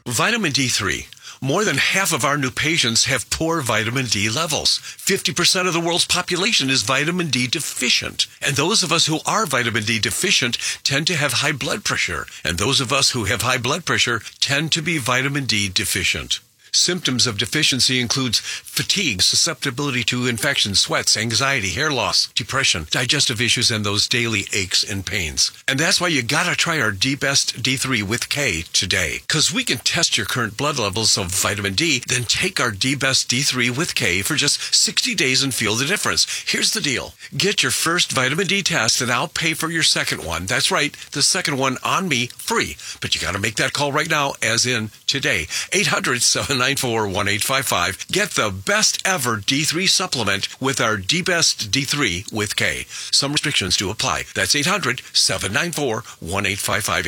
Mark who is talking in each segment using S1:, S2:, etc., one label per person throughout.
S1: Vitamin D3. More than half of our new patients have poor vitamin D levels. 50% of the world's population is vitamin D deficient. And those of us who are vitamin D deficient tend to have high blood pressure. And those of us who have high blood pressure tend to be vitamin D deficient. Symptoms of deficiency includes fatigue, susceptibility to infection, sweats, anxiety, hair loss, depression, digestive issues, and those daily aches and pains. And that's why you gotta try our D-Best D3 with K today. Cause we can test your current blood levels of vitamin D, then take our D-Best D3 with K for just 60 days and feel the difference. Here's the deal. Get your first vitamin D test and I'll pay for your second one. That's right, the second one on me, free. But you gotta make that call right now, as in today. 800-794-1855. Get the best ever D3 supplement with our D-Best D3 with K. Some restrictions do apply. That's 800-794-1855.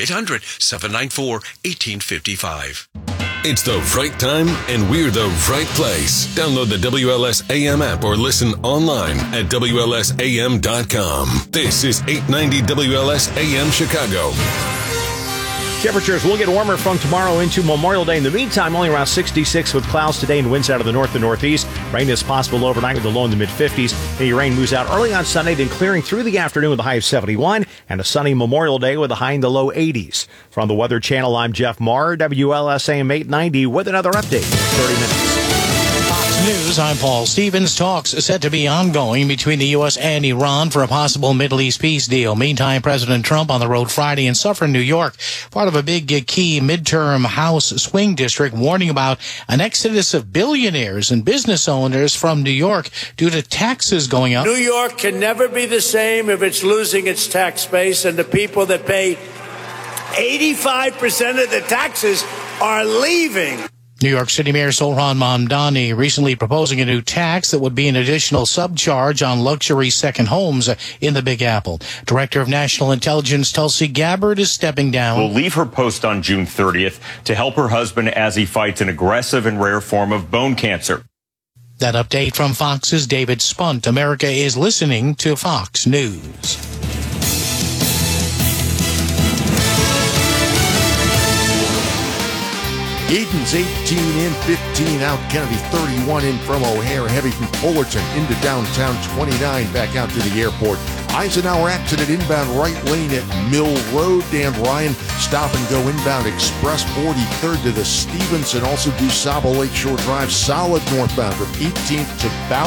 S1: 800-794-1855.
S2: It's the right time, and we're the right place. Download the WLS AM app or listen online at WLSAM.com. This is 890 WLS AM Chicago.
S3: Temperatures will get warmer from tomorrow into Memorial Day. In the meantime, only around 66 with clouds today and winds out of the north and northeast. Rain is possible overnight with a low in the mid-50s. Any rain moves out early on Sunday, then clearing through the afternoon with a high of 71, and a sunny Memorial Day with a high in the low 80s. From the Weather Channel, I'm Jeff Marr, WLSAM 890, with another update in 30 minutes.
S4: News, I'm Paul Stevens. Talks set to be ongoing between the U.S. and Iran for a possible Middle East peace deal. Meantime, President Trump on the road Friday in Suffern, New York, part of a big key midterm House swing district, warning about an exodus of billionaires and business owners from New York due to taxes going up.
S5: New York can never be the same if it's losing its tax base, and the people that pay 85% of the taxes are leaving.
S4: New York City Mayor Zohran Mamdani recently proposing a new tax that would be an additional subcharge on luxury second homes in the Big Apple. Director of National Intelligence Tulsi Gabbard is stepping down.
S6: Will leave her post on June 30th to help her husband as he fights an aggressive and rare form of bone cancer.
S4: That update from Fox's David Spunt. America is listening to Fox News.
S7: Eden's 18 in, 15 out. Kennedy 31 in from O'Hare. Heavy from Fullerton into downtown, 29 back out to the airport. Eisenhower accident inbound right lane at Mill Road. Dan Ryan stop and go inbound Express 43rd to the Stevenson. Also do Saba Lakeshore Drive solid northbound from 18th to Bauer.